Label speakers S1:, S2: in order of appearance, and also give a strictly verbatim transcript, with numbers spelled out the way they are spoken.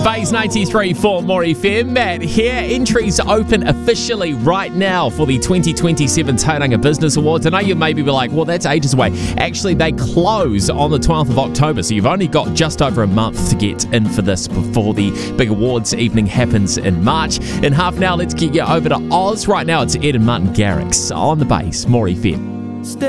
S1: Bay's ninety-three for More F M. Matt here. Entries open officially right now for the twenty twenty-seven Tauranga Business Awards. I know you maybe be like, well, that's ages away. Actually, they close on the twelfth of October, so you've only got just over a month to get in for this before the big awards evening happens in March. In half an hour, let's get you over to Oz. Right now, it's Ed and Martin Garrix on the Bays, More F M.